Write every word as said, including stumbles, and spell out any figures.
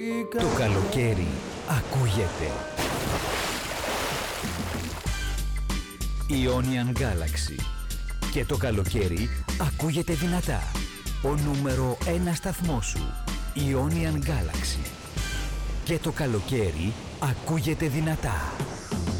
Το καλοκαίρι ακούγεται. Ionian Galaxy. Και το καλοκαίρι ακούγεται δυνατά. Ο νούμερο ένα σταθμός σου. Ionian Galaxy. Και το καλοκαίρι ακούγεται δυνατά.